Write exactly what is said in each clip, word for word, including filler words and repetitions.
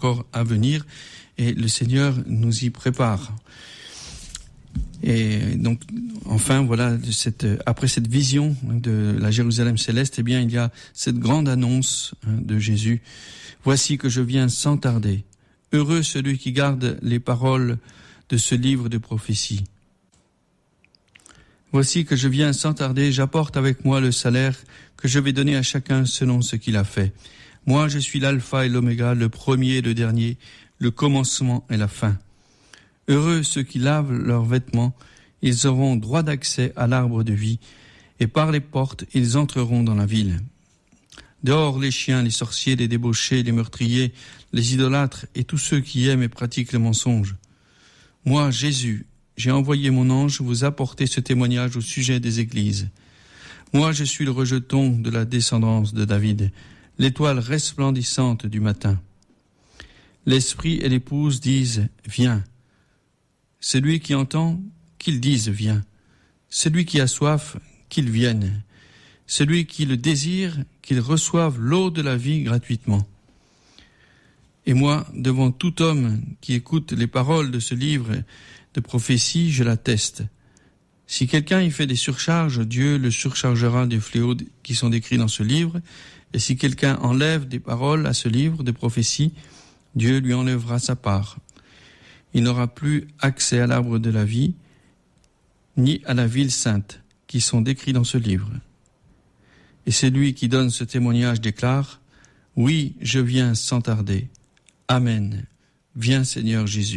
encore à venir et le Seigneur nous y prépare. Et donc, enfin, voilà, cette, après cette vision de la Jérusalem céleste, eh bien, il y a cette grande annonce de Jésus. Voici que je viens sans tarder. Heureux celui qui garde les paroles de ce livre de prophétie. Voici que je viens sans tarder, j'apporte avec moi le salaire que je vais donner à chacun selon ce qu'il a fait. Moi, je suis l'alpha et l'oméga, le premier et le dernier, le commencement et la fin. Heureux ceux qui lavent leurs vêtements, ils auront droit d'accès à l'arbre de vie, et par les portes, ils entreront dans la ville. Dehors les chiens, les sorciers, les débauchés, les meurtriers, les idolâtres et tous ceux qui aiment et pratiquent le mensonge. Moi, Jésus, j'ai envoyé mon ange vous apporter ce témoignage au sujet des églises. Moi, je suis le rejeton de la descendance de David, l'étoile resplendissante du matin. L'esprit et l'épouse disent « Viens ». Celui qui entend, qu'il dise « Viens ». Celui qui a soif, qu'il vienne. Celui qui le désire, qu'il reçoive l'eau de la vie gratuitement. Et moi, devant tout homme qui écoute les paroles de ce livre de prophétie, je l'atteste. Si quelqu'un y fait des surcharges, Dieu le surchargera des fléaux qui sont décrits dans ce livre. Et si quelqu'un enlève des paroles à ce livre de prophétie, Dieu lui enlèvera sa part. Il n'aura plus accès à l'arbre de la vie, ni à la ville sainte, qui sont décrits dans ce livre. Et celui qui donne ce témoignage déclare « Oui, je viens sans tarder. Amen. Viens Seigneur Jésus. »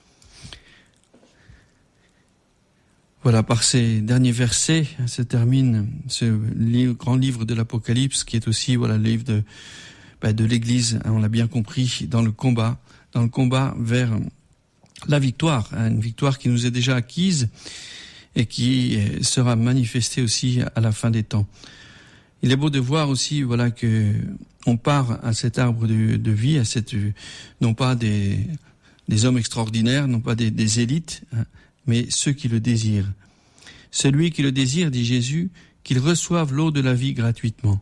Voilà, par ces derniers versets, se termine ce livre, grand livre de l'Apocalypse, qui est aussi voilà, le livre de, bah, de l'Église, hein, on l'a bien compris, dans le combat, dans le combat vers la victoire, hein, une victoire qui nous est déjà acquise et qui sera manifestée aussi à la fin des temps. Il est beau de voir aussi, voilà, que on part à cet arbre de, de vie, à cette, non pas des, des hommes extraordinaires, non pas des, des élites, hein, mais ceux qui le désirent. Celui qui le désire, dit Jésus, qu'il reçoive l'eau de la vie gratuitement.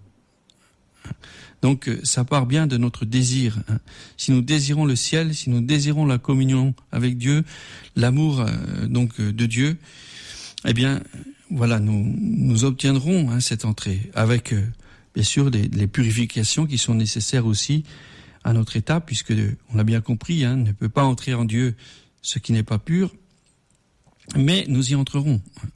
Donc, ça part bien de notre désir. Hein. Si nous désirons le ciel, si nous désirons la communion avec Dieu, l'amour euh, donc de Dieu, eh bien, voilà, nous nous obtiendrons hein, cette entrée avec, euh, bien sûr, des, les purifications qui sont nécessaires aussi à notre état, puisque on l'a bien compris, hein, ne peut pas entrer en Dieu ce qui n'est pas pur, mais nous y entrerons.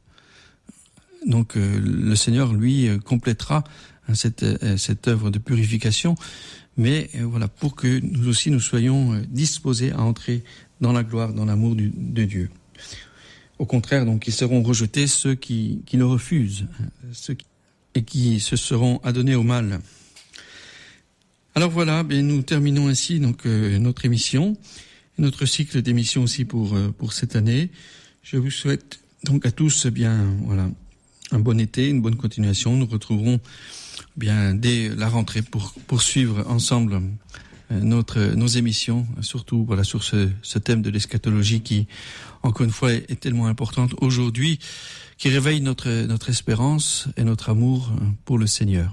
Donc, euh, le Seigneur, lui, euh, complétera cette, cette œuvre de purification, mais voilà, pour que nous aussi nous soyons disposés à entrer dans la gloire, dans l'amour du, de Dieu. Au contraire, donc, ils seront rejetés ceux qui, qui le refusent, ceux qui, et qui se seront adonnés au mal. Alors voilà, bien, nous terminons ainsi donc euh, notre émission, notre cycle d'émissions aussi pour euh, pour cette année. Je vous souhaite donc à tous bien voilà un bon été, une bonne continuation. Nous retrouverons bien dès la rentrée pour poursuivre ensemble notre nos émissions, surtout voilà sur ce ce thème de l'eschatologie qui encore une fois est, est tellement importante aujourd'hui, qui réveille notre notre espérance et notre amour pour le Seigneur.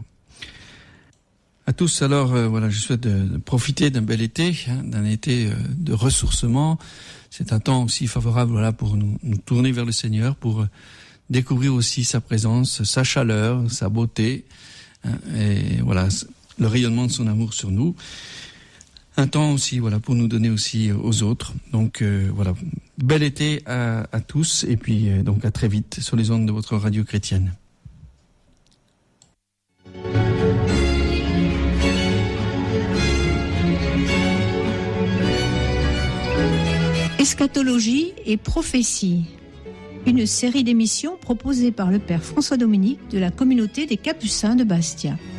À tous alors euh, voilà, je souhaite de, de profiter d'un bel été, hein, d'un été euh, de ressourcement. C'est un temps aussi favorable voilà pour nous, nous tourner vers le Seigneur, pour euh, découvrir aussi sa présence, sa chaleur, sa beauté. Et voilà, le rayonnement de son amour sur nous. Un temps aussi, voilà, pour nous donner aussi aux autres. Donc, euh, voilà, bel été à, à tous, et puis euh, donc à très vite sur les ondes de votre radio chrétienne. Eschatologie et prophétie. Une série d'émissions proposée par le Père François Dominique de la communauté des Capucins de Bastia.